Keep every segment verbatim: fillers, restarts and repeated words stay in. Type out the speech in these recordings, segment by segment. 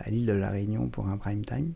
à l'île de la Réunion pour un prime time.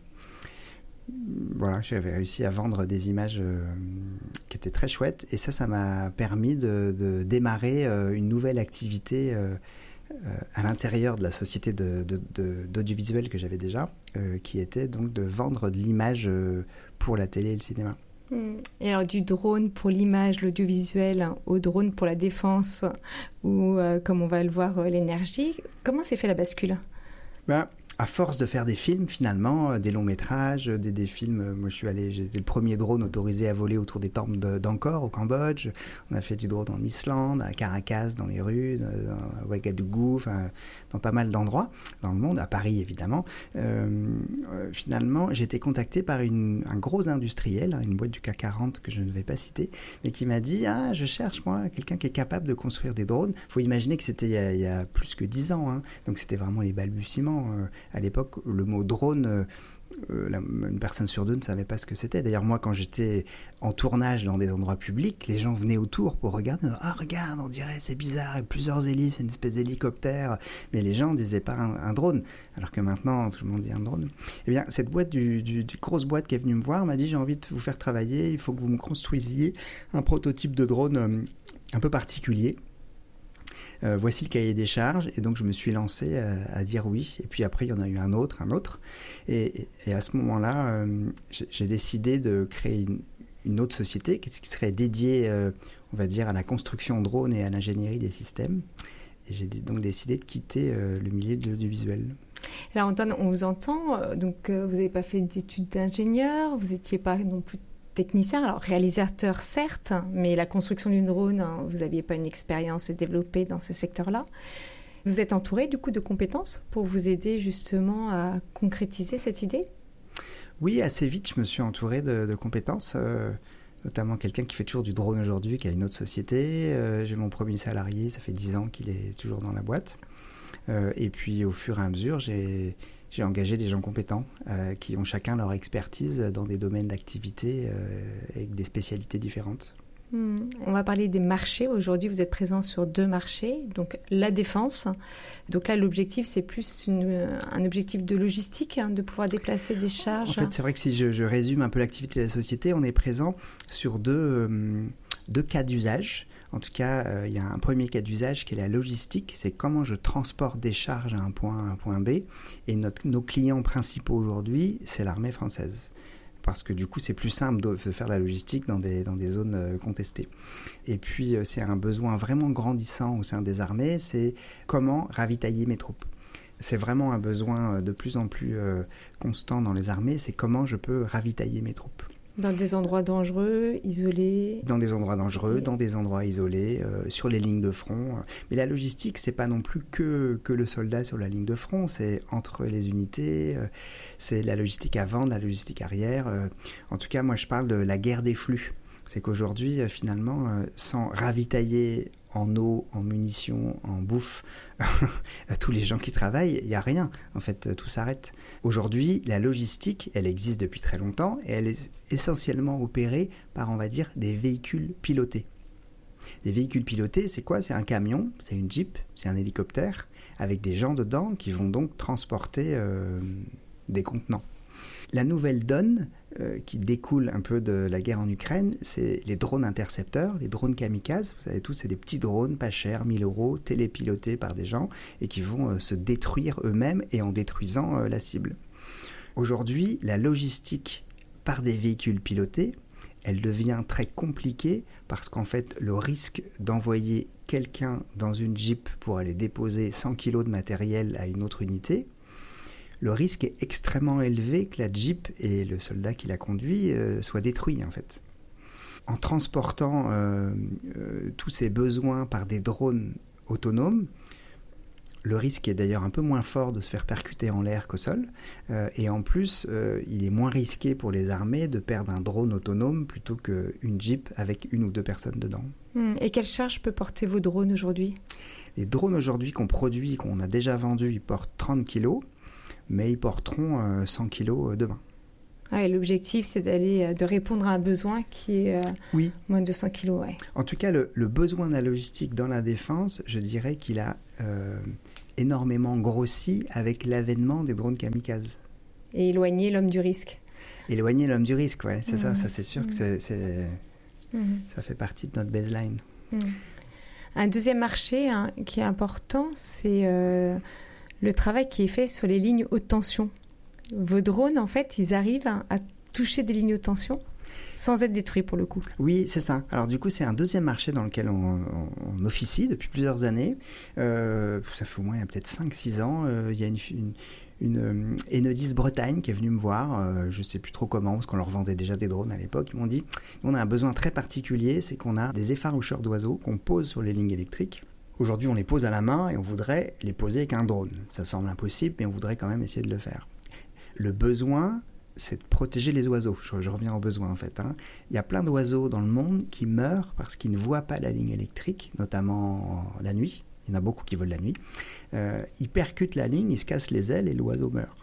Voilà, j'avais réussi à vendre des images euh, qui étaient très chouettes et ça, ça m'a permis de, de démarrer euh, une nouvelle activité euh, euh, à l'intérieur de la société de, de, de, d'audiovisuel que j'avais déjà, euh, qui était donc de vendre de l'image euh, pour la télé et le cinéma. Et alors du drone pour l'image, l'audiovisuel, au drone pour la défense ou euh, comme on va le voir, euh, l'énergie, comment s'est fait la bascule ? Ben, à force de faire des films, finalement, des longs métrages, des, des films, moi je suis allé, j'étais le premier drone autorisé à voler autour des temples de, d'Angkor au Cambodge. On a fait du drone en Islande, à Caracas, dans les rues, à Ouagadougou, enfin, dans pas mal d'endroits dans le monde, à Paris évidemment. Euh, euh, finalement, j'ai été contacté par une, un gros industriel, une boîte du C A C quarante que je ne vais pas citer, mais qui m'a dit « Ah, je cherche moi quelqu'un qui est capable de construire des drones ». Il faut imaginer que c'était il y a, il y a plus que dix ans, hein, donc c'était vraiment les balbutiements. Euh, À l'époque, le mot drone, euh, la, une personne sur deux ne savait pas ce que c'était. D'ailleurs, moi, quand j'étais en tournage dans des endroits publics, les gens venaient autour pour regarder. « Ah, regarde, on dirait, c'est bizarre, avec plusieurs hélices, une espèce d'hélicoptère. » Mais les gens ne disaient pas un, un drone, alors que maintenant, tout le monde dit un drone. Eh bien, cette boîte, du, du, du grosse boîte qui est venue me voir, m'a dit « J'ai envie de vous faire travailler, il faut que vous me construisiez un prototype de drone euh, un peu particulier. » Euh, voici le cahier des charges et donc je me suis lancé à, à dire oui et puis après il y en a eu un autre, un autre et, et à ce moment-là euh, j'ai, j'ai décidé de créer une, une autre société qui serait dédiée euh, on va dire à la construction drone et à l'ingénierie des systèmes et j'ai donc décidé de quitter euh, le milieu de l'audiovisuel. Alors Antoine, on vous entend, donc euh, vous n'avez pas fait d'études d'ingénieur, vous n'étiez pas non plus technicien, alors réalisateur certes, mais la construction d'une drone, hein, vous n'aviez pas une expérience développée dans ce secteur-là. Vous êtes entouré du coup de compétences pour vous aider justement à concrétiser cette idée ? Oui, assez vite je me suis entouré de, de compétences, euh, notamment quelqu'un qui fait toujours du drone aujourd'hui, qui a une autre société. Euh, j'ai mon premier salarié, ça fait dix ans qu'il est toujours dans la boîte. Euh, et puis au fur et à mesure, j'ai... J'ai engagé des gens compétents euh, qui ont chacun leur expertise dans des domaines d'activité euh, avec des spécialités différentes. Mmh. On va parler des marchés. Aujourd'hui, vous êtes présent sur deux marchés. Donc, la défense. Donc là, l'objectif, c'est plus une, un objectif de logistique, hein, de pouvoir déplacer des charges. En fait, c'est vrai que si je, je résume un peu l'activité de la société, on est présent sur deux, euh, deux cas d'usage. En tout cas, euh, il y a un premier cas d'usage qui est la logistique, c'est comment je transporte des charges à un point A à un point B. Et notre, nos clients principaux aujourd'hui, c'est l'armée française. Parce que du coup, c'est plus simple de faire la logistique dans des, dans des zones euh, contestées. Et puis, euh, c'est un besoin vraiment grandissant au sein des armées, c'est comment ravitailler mes troupes. C'est vraiment un besoin de plus en plus euh, constant dans les armées, c'est comment je peux ravitailler mes troupes. Dans des endroits dangereux, isolés. Dans des endroits dangereux, dans des endroits isolés, euh, sur les lignes de front. Mais la logistique, c'est pas non plus que, que le soldat sur la ligne de front, c'est entre les unités, euh, c'est la logistique avant, la logistique arrière. Euh, en tout cas, moi, je parle de la guerre des flux. C'est qu'aujourd'hui, euh, finalement, euh, sans ravitailler en eau, en munitions, en bouffe, à tous les gens qui travaillent, il n'y a rien. En fait, tout s'arrête. Aujourd'hui, la logistique, elle existe depuis très longtemps et elle est essentiellement opérée par, on va dire, des véhicules pilotés. Des véhicules pilotés, c'est quoi ? C'est un camion, c'est une Jeep, c'est un hélicoptère, avec des gens dedans qui vont donc transporter euh, des contenants. La nouvelle donne euh, qui découle un peu de la guerre en Ukraine, c'est les drones intercepteurs, les drones kamikazes. Vous savez tous, c'est des petits drones pas chers, mille euros, télépilotés par des gens et qui vont euh, se détruire eux-mêmes et en détruisant euh, la cible. Aujourd'hui, la logistique par des véhicules pilotés, elle devient très compliquée parce qu'en fait, le risque d'envoyer quelqu'un dans une Jeep pour aller déposer cent kilos de matériel à une autre unité, le risque est extrêmement élevé que la Jeep et le soldat qui la conduit euh, soient détruits en fait. En transportant euh, euh, tous ces besoins par des drones autonomes, le risque est d'ailleurs un peu moins fort de se faire percuter en l'air qu'au sol. Euh, et en plus, euh, il est moins risqué pour les armées de perdre un drone autonome plutôt qu'une Jeep avec une ou deux personnes dedans. Et quelle charge peut porter vos drones aujourd'hui ? Les drones aujourd'hui qu'on produit, qu'on a déjà vendus, ils portent trente kilos. Mais ils porteront euh, cent kilos demain. Ah, et l'objectif, c'est d'aller, de répondre à un besoin qui est euh, oui. moins de cent kilos. Ouais. En tout cas, le, le besoin de la logistique dans la défense, je dirais qu'il a euh, énormément grossi avec l'avènement des drones kamikazes. Et éloigner l'homme du risque. Éloigner l'homme du risque, ouais, c'est mmh. ça, ça c'est sûr mmh. que c'est, c'est, mmh. ça fait partie de notre baseline. Mmh. Un deuxième marché hein, qui est important, c'est euh, le travail qui est fait sur les lignes haute tension. Vos drones, en fait, ils arrivent à, à toucher des lignes haute tension sans être détruits pour le coup. Oui, c'est ça. Alors du coup, c'est un deuxième marché dans lequel on, on, on officie depuis plusieurs années. Euh, ça fait au moins il y a peut-être cinq six ans. Euh, il y a une... une une euh, Enedis Bretagne qui est venue me voir, euh, je ne sais plus trop comment, parce qu'on leur vendait déjà des drones à l'époque. Ils m'ont dit, on a un besoin très particulier, c'est qu'on a des effaroucheurs d'oiseaux qu'on pose sur les lignes électriques. Aujourd'hui, on les pose à la main et on voudrait les poser avec un drone. Ça semble impossible, mais on voudrait quand même essayer de le faire. Le besoin, c'est de protéger les oiseaux. Je, je reviens au besoin en fait. Hein. Il y a plein d'oiseaux dans le monde qui meurent parce qu'ils ne voient pas la ligne électrique, notamment la nuit. Il y en a beaucoup qui volent la nuit. Euh, ils percutent la ligne, ils se cassent les ailes et l'oiseau meurt.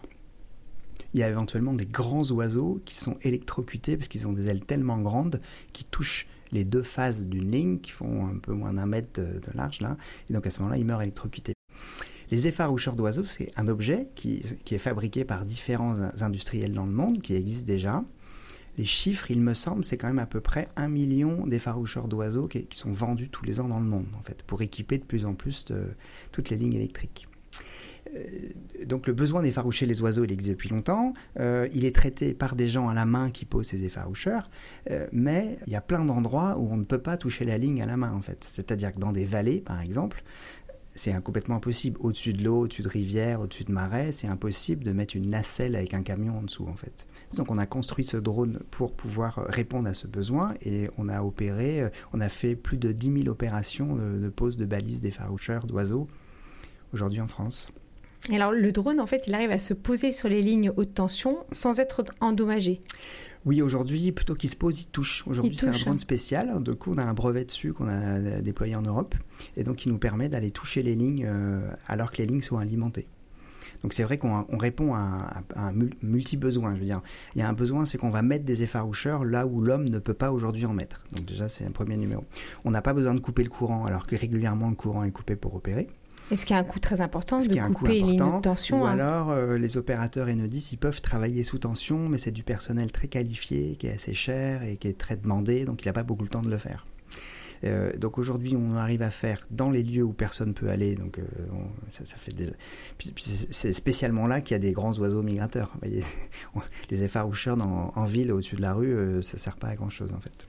Il y a éventuellement des grands oiseaux qui sont électrocutés parce qu'ils ont des ailes tellement grandes qui touchent les deux faces d'une ligne qui font un peu moins d'un mètre de, de large. Là. Et donc à ce moment-là, ils meurent électrocutés. Les effaroucheurs d'oiseaux, c'est un objet qui, qui est fabriqué par différents industriels dans le monde, qui existe déjà. Les chiffres, il me semble, c'est quand même à peu près un million d'effaroucheurs d'oiseaux qui, qui sont vendus tous les ans dans le monde, en fait, pour équiper de plus en plus de, toutes les lignes électriques. Euh, donc le besoin d'effaroucher les oiseaux, il existe depuis longtemps. Euh, il est traité par des gens à la main qui posent ces effaroucheurs, euh, mais il y a plein d'endroits où on ne peut pas toucher la ligne à la main, en fait. C'est-à-dire que dans des vallées, par exemple, c'est complètement impossible. Au-dessus de l'eau, au-dessus de rivières, au-dessus de marais, c'est impossible de mettre une nacelle avec un camion en dessous, en fait. Donc on a construit ce drone pour pouvoir répondre à ce besoin et on a opéré, on a fait plus de dix mille opérations de, de pose de balises d'effaroucheurs d'oiseaux aujourd'hui en France. Et alors le drone, en fait, il arrive à se poser sur les lignes haute tension sans être endommagé. Oui, aujourd'hui, plutôt qu'il se pose, il touche. Aujourd'hui, il c'est touche. un drone spécial. Du coup, on a un brevet dessus qu'on a déployé en Europe et donc qui nous permet d'aller toucher les lignes euh, alors que les lignes sont alimentées. Donc c'est vrai qu'on on répond à, à un multi-besoin. Je veux dire, il y a un besoin, c'est qu'on va mettre des effaroucheurs là où l'homme ne peut pas aujourd'hui en mettre. Donc déjà, c'est un premier numéro. On n'a pas besoin de couper le courant alors que régulièrement le courant est coupé pour opérer. Est-ce qu'il y a un coût très important Est-ce de couper les lignes haute tension? Ou hein. alors, euh, les opérateurs Enedis, ils peuvent travailler sous tension, mais c'est du personnel très qualifié, qui est assez cher et qui est très demandé, donc il n'a pas beaucoup le temps de le faire. Euh, donc aujourd'hui, on arrive à faire dans les lieux où personne ne peut aller. Donc euh, on, ça, ça fait déjà... puis, puis c'est, c'est spécialement là qu'il y a des grands oiseaux migrateurs. Vous voyez, les effaroucheurs dans, en ville, au-dessus de la rue, euh, ça ne sert pas à grand-chose en fait.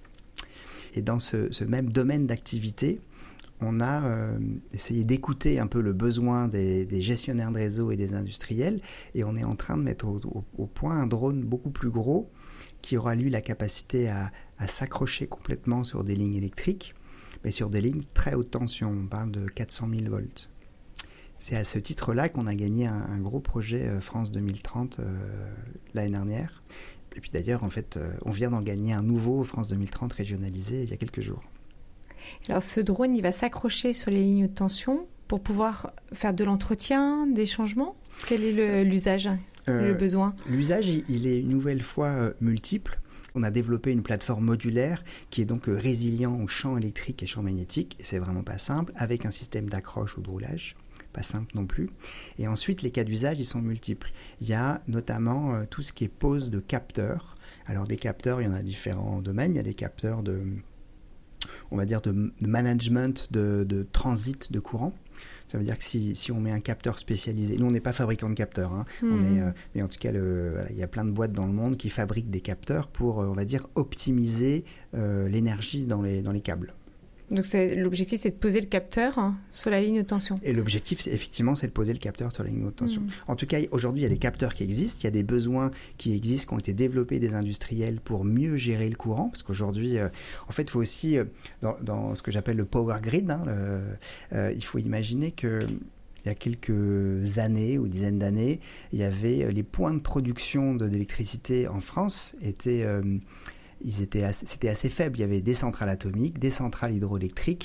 Et dans ce, ce même domaine d'activité, on a euh, essayé d'écouter un peu le besoin des, des gestionnaires de réseau et des industriels, et on est en train de mettre au, au, au point un drone beaucoup plus gros qui aura lui la capacité à, à s'accrocher complètement sur des lignes électriques, mais sur des lignes très haute tension. On parle de quatre cent mille volts. C'est à ce titre-là qu'on a gagné un, un gros projet euh, France deux mille trente euh, l'année dernière. Et puis d'ailleurs, en fait, euh, on vient d'en gagner un nouveau France deux mille trente régionalisé il y a quelques jours. Alors ce drone, il va s'accrocher sur les lignes de tension pour pouvoir faire de l'entretien, des changements. Quel est le, l'usage, euh, le besoin? L'usage, il est une nouvelle fois euh, multiple. On a développé une plateforme modulaire qui est donc euh, résilient aux champs électriques et champs magnétiques. Et c'est vraiment pas simple, avec un système d'accroche ou de roulage. Pas simple non plus. Et ensuite, les cas d'usage, ils sont multiples. Il y a notamment euh, tout ce qui est pose de capteurs. Alors des capteurs, il y en a différents domaines. Il y a des capteurs de... on va dire de management de, de transit de courant. Ça veut dire que si, si on met un capteur spécialisé, nous on n'est pas fabricant de capteurs, hein, mmh. on est, euh, mais en tout cas le, voilà, il y a plein de boîtes dans le monde qui fabriquent des capteurs pour, euh, on va dire, optimiser euh, l'énergie dans les, dans les câbles. Donc c'est, l'objectif c'est de poser le capteur hein, sur la ligne de tension. Et l'objectif c'est, effectivement c'est de poser le capteur sur la ligne de tension. Mmh. En tout cas aujourd'hui il y a des capteurs qui existent, il y a des besoins qui existent, qui ont été développés des industriels pour mieux gérer le courant, parce qu'aujourd'hui euh, en fait il faut aussi euh, dans, dans ce que j'appelle le power grid, hein, le, euh, il faut imaginer que il y a quelques années ou dizaines d'années, il y avait les points de production de, d'électricité en France étaient euh, Ils étaient assez, c'était assez faible. Il y avait des centrales atomiques, des centrales hydroélectriques,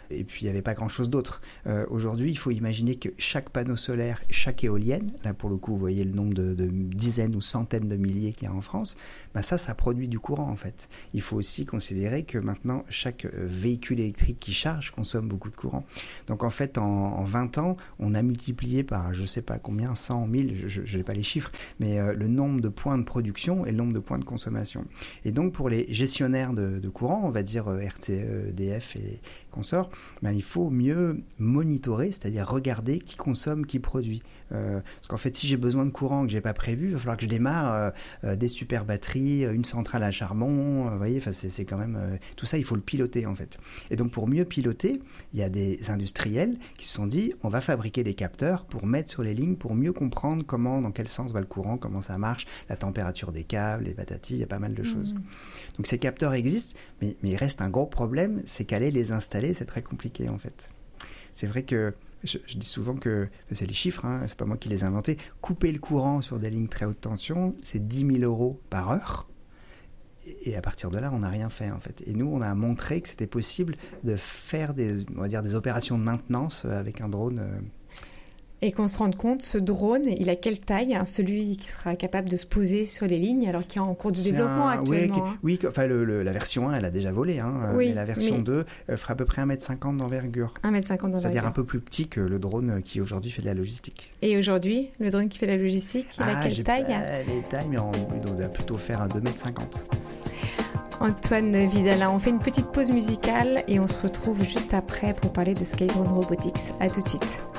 Et puis, il n'y avait pas grand-chose d'autre. Euh, aujourd'hui, il faut imaginer que chaque panneau solaire, chaque éolienne, là pour le coup, vous voyez le nombre de, de dizaines ou centaines de milliers qu'il y a en France, ben ça, ça produit du courant en fait. Il faut aussi considérer que maintenant, chaque véhicule électrique qui charge consomme beaucoup de courant. Donc en fait, en, en vingt ans, on a multiplié par, je ne sais pas combien, cent, mille, je n'ai pas les chiffres, mais euh, le nombre de points de production et le nombre de points de consommation. Et donc pour les gestionnaires de, de courant, on va dire euh, R T E, E D F et consorts, ben, il faut mieux monitorer, c'est-à-dire regarder qui consomme, qui produit. Euh, parce qu'en fait, si j'ai besoin de courant que j'ai pas prévu, il va falloir que je démarre euh, euh, des super batteries, une centrale à charbon. Euh, vous voyez, enfin, c'est, c'est quand même euh, tout ça, il faut le piloter en fait. Et donc, pour mieux piloter, il y a des industriels qui se sont dit, on va fabriquer des capteurs pour mettre sur les lignes, pour mieux comprendre comment, dans quel sens va le courant, comment ça marche, la température des câbles, les patatis, il y a pas mal de choses. Mmh. Donc, ces capteurs existent, mais, mais il reste un gros problème, c'est qu'aller les installer, c'est très compliqué en fait. C'est vrai que Je, je dis souvent que, c'est les chiffres, hein, c'est pas moi qui les ai inventés, couper le courant sur des lignes très haute tension, c'est dix mille euros par heure. Et, et à partir de là, on n'a rien fait en fait. Et nous, on a montré que c'était possible de faire des, on va dire, des opérations de maintenance avec un drone. Euh, Et qu'on se rende compte, ce drone, il a quelle taille, hein, celui qui sera capable de se poser sur les lignes, alors qu'il est en cours de c'est développement un, actuellement. Oui, hein. oui enfin, le, le, la version un, elle a déjà volé, hein, oui, mais la version mais... deux euh, fera à peu près un mètre cinquante d'envergure. un mètre cinquante d'envergure. C'est-à-dire un peu plus petit que le drone qui aujourd'hui fait de la logistique. Et aujourd'hui, le drone qui fait la logistique, il ah, a quelle j'ai taille pas les tailles, mais on, on doit plutôt faire un deux mètres cinquante. Antoine Vidalin, on fait une petite pause musicale et on se retrouve juste après pour parler de Skydrone Robotics. À tout de suite.